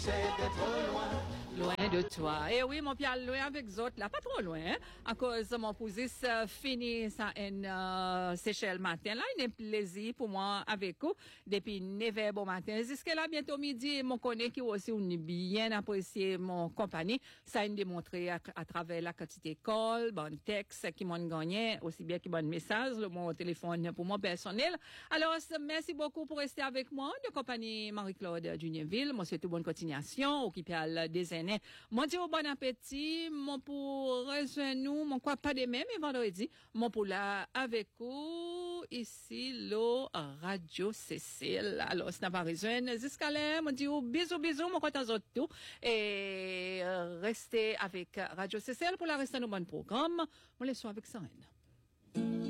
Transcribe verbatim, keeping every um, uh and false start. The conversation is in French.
C'est d'être loin. Loin de toi. Et oui, mon pial loin avec autres, là, pas trop loin, hein, à cause mon pousis euh, fini ça en euh, Seychelles matin. Là, il est plaisir pour moi avec vous. Depuis neuf heures bon matin. Jusqu'à là, bientôt midi, mon connaît qui aussi on bien apprécié mon compagnie. Ça a démontré à, à travers la quantité de call, bon texte qui m'ont gagné, aussi bien que bon message, le mon téléphone pour moi personnel. Alors, merci beaucoup pour rester avec moi, de compagnie Marie-Claude Juniorville. Moi, c'est tout bonne continuation, au qui parle des années. Mon Dieu, bon appétit, mon pour rejoindre nous, mon quoi pas de même, et vendredi, mon pour là avec vous, ici, le Radio Cécile. Alors, c'est n'a pas rejoindre, jusqu'à là, mon Dieu, bisous, bisous, mon content tout, et euh, restez avec Radio Cécile pour la rester dans bon programme. On laisse avec Sarine.